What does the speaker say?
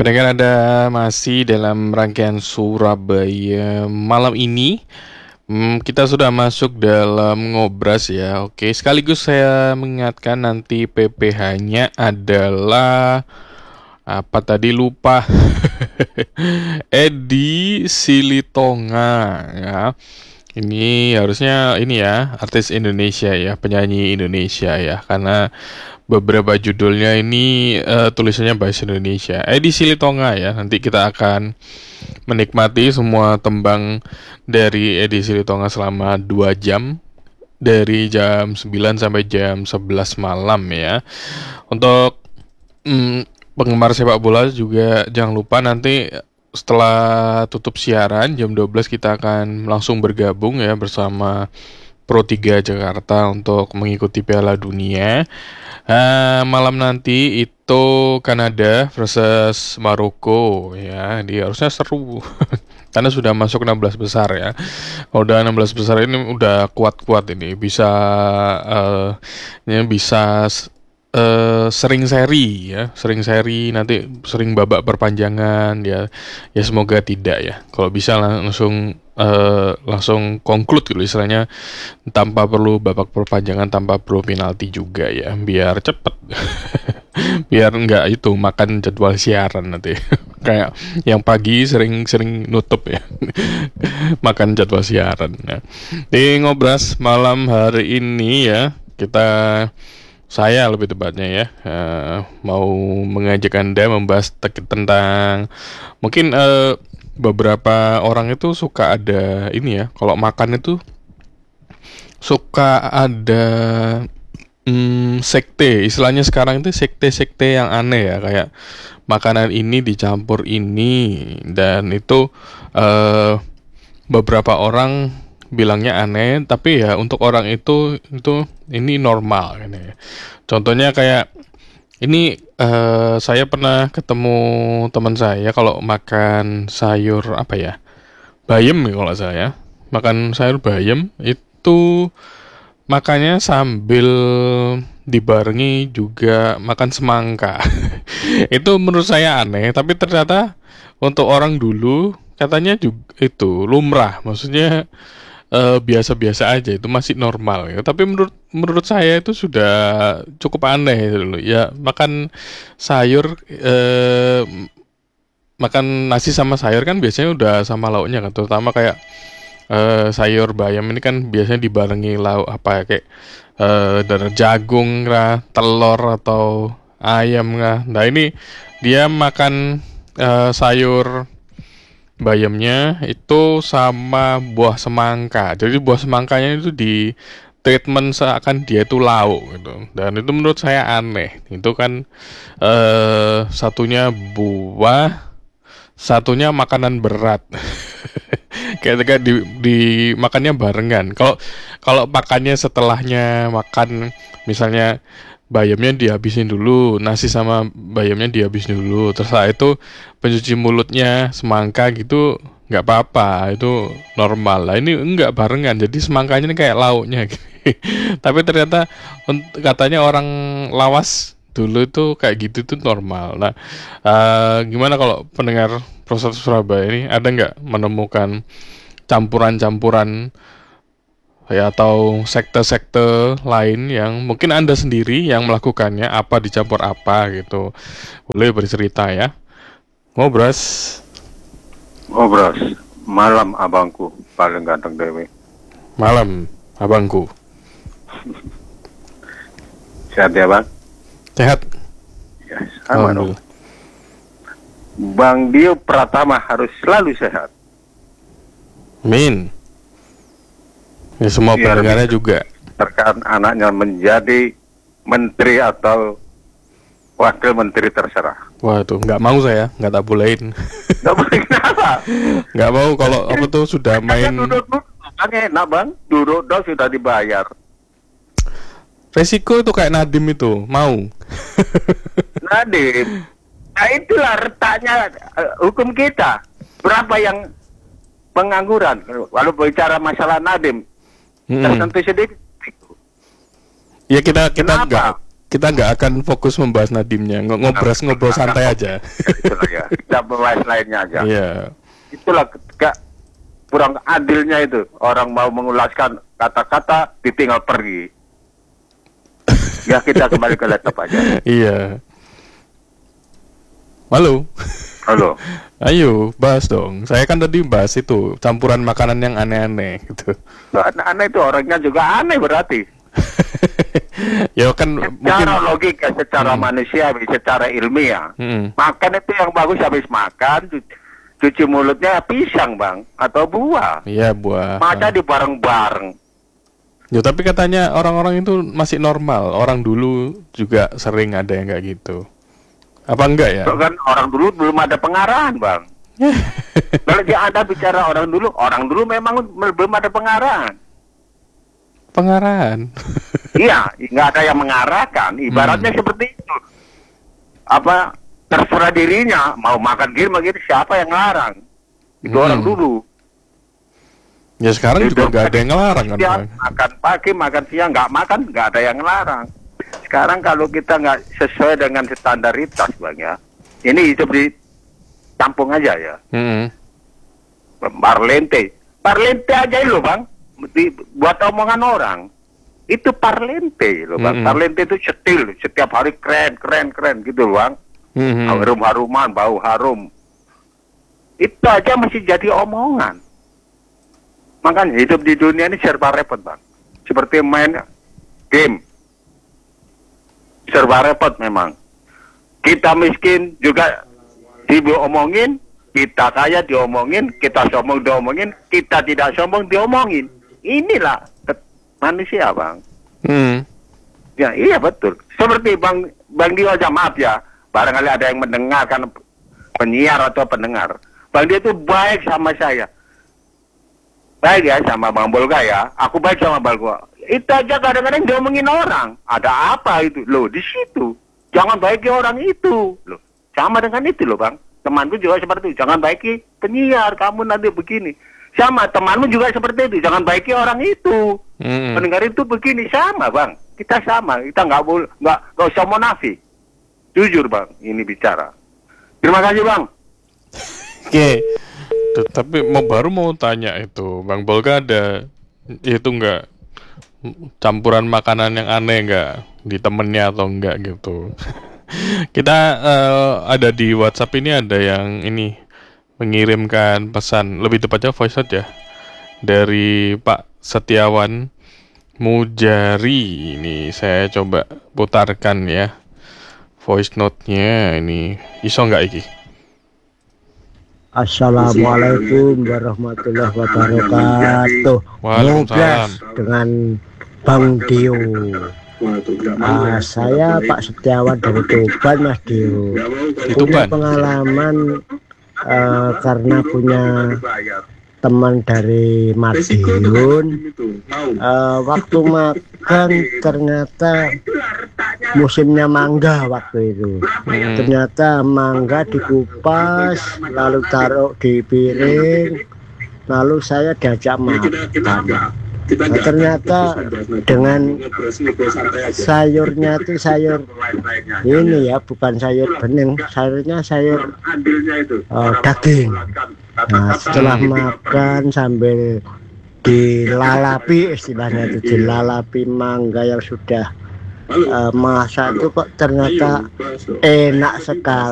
Pendengar, ada masih dalam rangkaian Surabaya malam ini. Kita sudah masuk dalam ngobras ya. Oke, sekaligus saya mengingatkan nanti PPH-nya adalah apa tadi lupa. Edi Silitonga ya. Ini harusnya ini ya, artis Indonesia ya, penyanyi Indonesia ya, karena beberapa judulnya ini tulisannya bahasa Indonesia. Edi Silitonga ya, nanti kita akan menikmati semua tembang dari Edi Silitonga selama 2 jam, dari jam 9 sampai jam 11 malam ya. Untuk penggemar sepak bola juga jangan lupa nanti setelah tutup siaran jam 12 kita akan langsung bergabung ya bersama Pro 3 Jakarta untuk mengikuti Piala Dunia. Malam nanti itu Kanada versus Maroko ya, dia harusnya seru. Karena sudah masuk 16 besar ya. Kalau udah 16 besar ini udah kuat-kuat ini, bisa sering seri ya, nanti sering babak perpanjangan ya. Ya semoga tidak ya. Kalau bisa langsung conclude gitu istilahnya, tanpa perlu babak perpanjangan, tanpa perlu penalti juga ya, biar cepet. Biar enggak itu makan jadwal siaran nanti. Kayak yang pagi sering nutup ya. Makan jadwal siaran. Nah, di ngobras malam hari ini ya, saya lebih tepatnya ya, mau mengajak Anda membahas tentang mungkin beberapa orang itu suka ada ini ya, kalau makan itu suka ada sekte, istilahnya sekarang itu sekte-sekte yang aneh ya, kayak makanan ini dicampur ini, dan itu beberapa orang bilangnya aneh, tapi ya untuk orang itu ini normal ini. Contohnya kayak ini, saya pernah ketemu teman saya kalau makan sayur apa ya, bayam ya kalau saya makan sayur bayam itu makannya sambil dibarengi juga makan semangka. Itu menurut saya aneh, tapi ternyata untuk orang dulu katanya juga itu lumrah, maksudnya biasa-biasa aja, itu masih normal ya. Tapi menurut saya itu sudah cukup aneh gitu loh. Ya makan sayur, makan nasi sama sayur kan biasanya udah sama lauknya kan, terutama kayak sayur bayam ini kan biasanya dibarengi lauk apa ya, kayak dari jagung lah, telur atau ayam lah. Nah ini dia makan sayur bayamnya itu sama buah semangka. Jadi buah semangkanya itu di treatment seakan dia itu lauk gitu. Dan itu menurut saya aneh. Itu kan satunya buah, satunya makanan berat. Ketika di makannya barengan. Kalau makannya setelahnya makan, misalnya bayamnya dihabisin dulu, nasi sama bayamnya dihabisin dulu, terus setelah itu pencuci mulutnya semangka gitu, nggak apa-apa, itu normal lah. Ini enggak barengan, jadi semangkanya ini kayak lauknya gitu. Tapi ternyata katanya orang lawas dulu itu kayak gitu tuh normal. Nah, gimana kalau pendengar Proses Surabaya ini ada nggak menemukan campuran-campuran ya, atau sekte-sekte lain yang mungkin Anda sendiri yang melakukannya, apa dicampur apa gitu. Boleh bercerita ya. Ngobras. Ngobras, malam abangku paling ganteng dewe. Malam abangku. Sehat ya bang? Sehat. Ya sama dong. Bang Dio Pratama harus selalu sehat. Amin. Ya, semua pendengarnya juga. Terkait anaknya menjadi menteri atau wakil menteri terserah. Wah itu nggak mau, saya nggak tak bolehin. Nggak boleh, kenapa? Nggak mau, kalau apa tuh sudah main. Duduk enak bang, duduk sudah dibayar. Resiko itu kayak Nadim itu, mau. Nadim, nah itulah retaknya hukum kita. Berapa yang pengangguran? Kalau bicara masalah Nadim, tertentu sedikit. Ya kita kita nggak akan fokus membahas Nadimnya, ngobrol santai aja. Itulah ya. Kita bahas lainnya aja. Iya. Itulah ketika kurang adilnya itu, orang mau mengulaskan kata-kata ditinggal pergi. Ya kita kembali ke laptop aja. Iya. Halo. Halo. Ayo bahas dong. Saya kan tadi bahas itu campuran makanan yang aneh-aneh gitu. Aneh itu orangnya juga aneh berarti. Ya kan Secara mungkin logika, secara manusiawi, secara ilmiah, Mm-mm. makan itu yang bagus habis makan, cuci mulutnya pisang bang atau buah. Iya buah. Masa di bareng-bareng. Ya tapi katanya orang-orang itu masih normal. Orang dulu juga sering ada yang kayak gitu. Apa enggak ya? Kan orang dulu belum ada pengarahan bang. Kalau Anda bicara orang dulu memang belum ada pengarahan. Pengarahan. Iya, nggak ada yang mengarahkan. Ibaratnya seperti itu. Apa terserah dirinya mau makan gini begitu, siapa yang ngelarang? Itu orang dulu. Ya sekarang juga nggak ada yang ngelarang kan, Siang, Bang? makan pagi, makan siang, nggak makan, nggak ada yang ngelarang. Sekarang kalau kita nggak sesuai dengan standaritas bang ya, ini hidup di kampung aja ya. Parlente aja loh bang, buat omongan orang. Itu parlente loh bang. Parlente itu setil, setiap hari keren gitu loh bang. Harum-haruman, bau harum. Itu aja masih jadi omongan. Makanya hidup di dunia ini serba repot bang. Seperti main game, serba repot memang. Kita miskin juga diomongin, kita kaya diomongin, kita sombong diomongin, kita tidak sombong diomongin. Inilah manusia bang. Ya iya betul. Seperti bang Dio aja, maaf ya, barangkali ada yang mendengarkan penyiar atau pendengar. Bang Dio itu baik sama saya. Baik ya sama Bang Bolga ya. Aku baik sama Bang Bolga. Itu aja kadang-kadang diomongin orang. Ada apa itu? Loh di situ. Jangan baiki orang itu. Loh sama dengan itu loh bang. Temanku juga seperti itu. Jangan baiki penyiar. Kamu nanti begini. Sama temanmu juga seperti itu. Jangan baiki orang itu. Pendengar itu begini. Sama bang. Kita sama. Kita nggak boleh, nggak usah munafik. Jujur bang. Ini bicara. Terima kasih bang. Oke. Tapi baru mau tanya itu, Bang Bolga ada itu enggak campuran makanan yang aneh enggak di temennya atau enggak gitu. Kita ada di WhatsApp ini ada yang ini mengirimkan pesan, lebih tepatnya voice note ya, dari Pak Setiawan Mujari. Ini saya coba putarkan ya voice note-nya ini. Iso enggak iki? Assalamualaikum warahmatullahi wabarakatuh. Waalaikumsalam. Dengan Bang Dio. Saya Pak Setiawan dari Tuban, Mas Dio. Punya pengalaman karena punya teman dari Madiun. Waktu makan ternyata musimnya mangga waktu itu. Ternyata mangga dikupas lalu taruh di piring, lalu saya diajak makan. Nah, ternyata dengan sayurnya itu sayur ini ya, bukan sayur bening, sayurnya sayur daging. Nah, setelah makan sambil dilalapi, istilahnya itu dilalapi mangga yang sudah masak itu kok ternyata enak sekali.